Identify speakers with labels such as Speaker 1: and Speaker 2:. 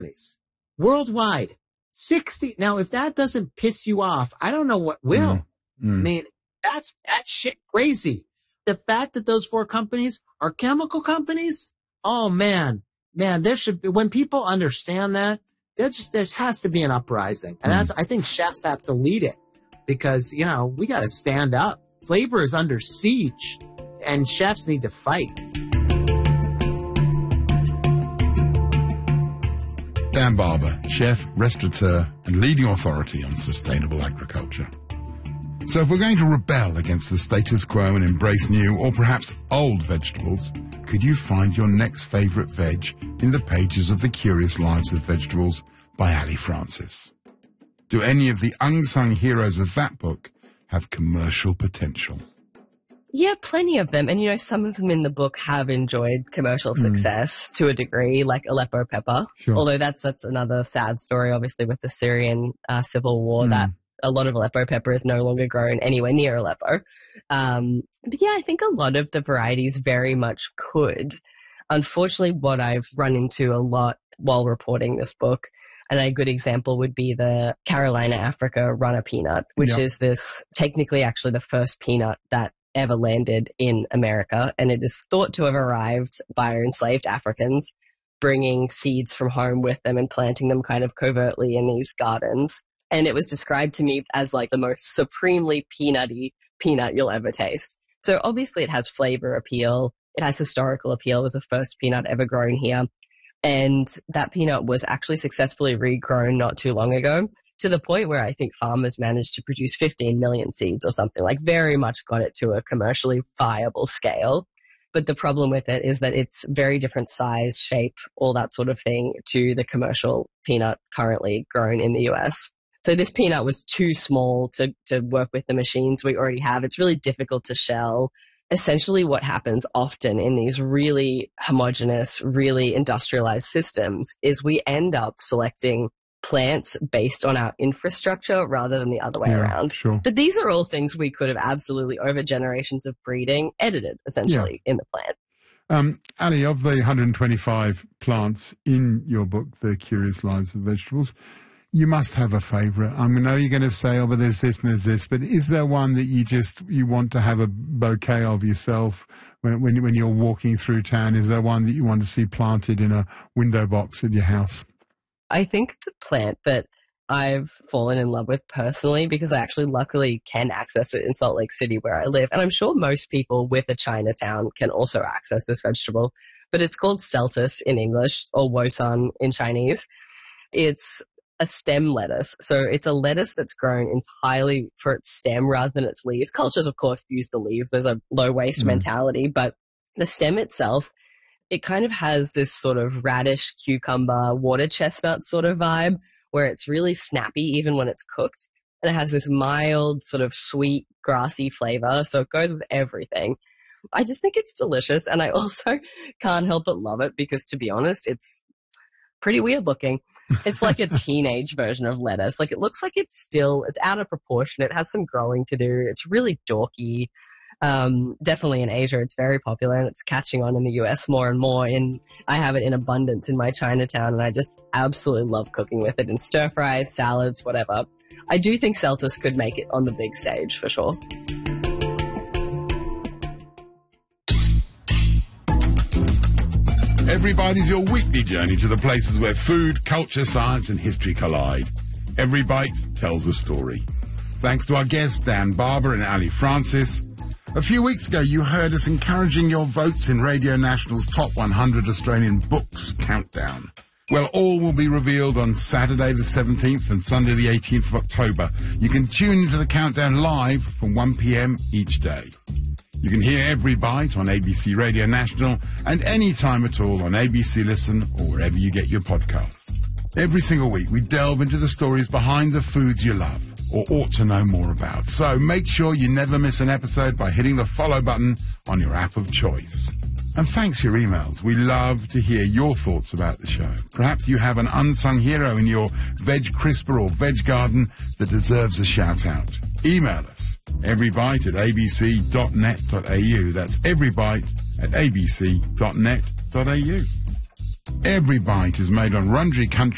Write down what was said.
Speaker 1: companies worldwide. 60. Now, if that doesn't piss you off, I don't know what will. I mean, that's shit crazy. The fact that those 4 companies are chemical companies. Oh man, there should be, when people understand that, there has to be an uprising. And I think chefs have to lead it because, we got to stand up. Flavor is under siege and chefs need to fight.
Speaker 2: Dan Barber, chef, restaurateur, and leading authority on sustainable agriculture. So if we're going to rebel against the status quo and embrace new or perhaps old vegetables, could you find your next favourite veg in the pages of The Curious Lives of Vegetables by Ali Francis? Do any of the unsung heroes of that book have commercial potential?
Speaker 3: Yeah, plenty of them. And, some of them in the book have enjoyed commercial success to a degree, like Aleppo pepper. Sure. Although that's another sad story, obviously, with the Syrian civil war, that a lot of Aleppo pepper is no longer grown anywhere near Aleppo. But yeah, I think a lot of the varieties very much could. Unfortunately, what I've run into a lot while reporting this book, and a good example would be the Carolina Africa runner peanut, which is this technically actually the first peanut that ever landed in America, and it is thought to have arrived by enslaved Africans bringing seeds from home with them and planting them kind of covertly in these gardens. And it was described to me as like the most supremely peanutty peanut you'll ever taste. So obviously it has flavor appeal, it has historical appeal. It was the first peanut ever grown here, and that peanut was actually successfully regrown not too long ago, to the point where I think farmers managed to produce 15 million seeds or something, like very much got it to a commercially viable scale. But the problem with it is that it's very different size, shape, all that sort of thing to the commercial peanut currently grown in the US. So this peanut was too small to work with the machines we already have. It's really difficult to shell. Essentially what happens often in these really homogeneous, really industrialized systems is we end up selecting plants based on our infrastructure rather than the other way around.
Speaker 2: Sure.
Speaker 3: But these are all things we could have absolutely, over generations of breeding, edited essentially in the plant.
Speaker 2: Ali, of the 125 plants in your book, The Curious Lives of Vegetables, you must have a favourite. I know you're going to say, but there's this and there's this, but is there one that you want to have a bouquet of yourself when you're walking through town? Is there one that you want to see planted in a window box at your house?
Speaker 3: I think the plant that I've fallen in love with personally, because I actually luckily can access it in Salt Lake City where I live, and I'm sure most people with a Chinatown can also access this vegetable, but it's called celtis in English, or wosan in Chinese. It's a stem lettuce. So it's a lettuce that's grown entirely for its stem rather than its leaves. Cultures, of course, use the leaves. There's a low waste mentality, but the stem itself, it kind of has this sort of radish, cucumber, water chestnut sort of vibe where it's really snappy even when it's cooked. And it has this mild sort of sweet, grassy flavor. So it goes with everything. I just think it's delicious. And I also can't help but love it because, to be honest, it's pretty weird looking. It's like a teenage version of lettuce. Like, it looks like it's out of proportion. It has some growing to do. It's really dorky. Definitely in Asia, it's very popular, and it's catching on in the US more and more. And I have it in abundance in my Chinatown, and I just absolutely love cooking with it in stir fries, salads, whatever. I do think celtis could make it on the big stage for sure.
Speaker 2: Every Bite is your weekly journey to the places where food, culture, science and history collide. Every Bite tells a story. Thanks to our guests Dan Barber and Ali Francis. A few weeks ago, you heard us encouraging your votes in Radio National's Top 100 Australian Books Countdown. Well, all will be revealed on Saturday the 17th and Sunday the 18th of October. You can tune into the countdown live from 1 p.m. each day. You can hear Every Bite on ABC Radio National and any time at all on ABC Listen or wherever you get your podcasts. Every single week, we delve into the stories behind the foods you love or ought to know more about. So make sure you never miss an episode by hitting the follow button on your app of choice. And thanks for your emails. We love to hear your thoughts about the show. Perhaps you have an unsung hero in your veg crisper or veg garden that deserves a shout out. Email us, everybite@abc.net.au. That's everybite@abc.net.au. Every Bite is made on Rundry Country